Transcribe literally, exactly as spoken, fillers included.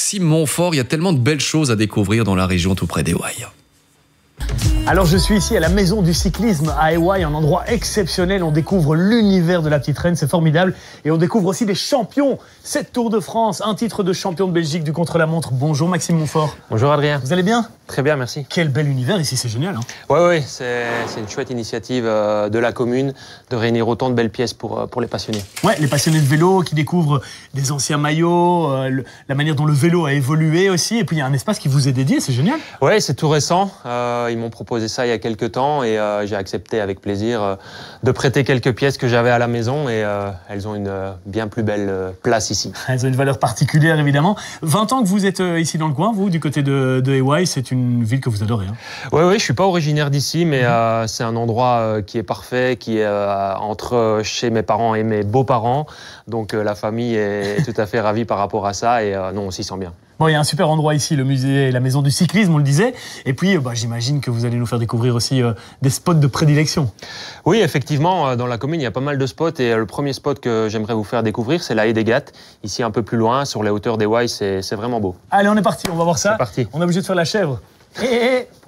Maxime Montfort. Il y a tellement de belles choses à découvrir dans la région tout près d'Hawaï. Alors je suis ici à la maison du cyclisme à Hawaï, un endroit exceptionnel. On découvre l'univers de la petite reine, c'est formidable. Et on découvre aussi des champions. Sept Tours de France, un titre de champion de Belgique du contre-la-montre. Bonjour Maxime Montfort. Bonjour Adrien. Vous allez bien? Très bien, merci. Quel bel univers ici, c'est génial. Hein. Oui, oui, c'est une chouette initiative euh, de la commune de réunir autant de belles pièces pour, euh, pour les passionnés. Ouais, les passionnés de vélo qui découvrent des anciens maillots, euh, le, la manière dont le vélo a évolué aussi. Et puis il y a un espace qui vous est dédié, c'est génial. Oui, c'est tout récent. Euh, ils m'ont proposé ça il y a quelques temps et euh, j'ai accepté avec plaisir euh, de prêter quelques pièces que j'avais à la maison et euh, elles ont une euh, bien plus belle euh, place ici. Elles ont une valeur particulière, évidemment. vingt ans que vous êtes euh, ici dans le coin, vous, du côté de, de Hawaï, c'est une ville que vous adorez. Hein. Oui, oui, je suis pas originaire d'ici, mais mmh. euh, c'est un endroit euh, qui est parfait, qui est euh, entre euh, chez mes parents et mes beaux-parents. Donc euh, la famille est tout à fait ravie par rapport à ça et euh, non, on s'y sent bien. Bon, il y a un super endroit ici, le musée, la maison du cyclisme, on le disait. Et puis, bah, j'imagine que vous allez nous faire découvrir aussi euh, des spots de prédilection. Oui, effectivement, dans la commune, il y a pas mal de spots. Et le premier spot que j'aimerais vous faire découvrir, c'est la haie des Gâtes. Ici, un peu plus loin, sur les hauteurs d'Hawaï, c'est vraiment beau. Allez, on est parti, on va voir ça. C'est parti. On est obligé de faire la chèvre. Et, et, et.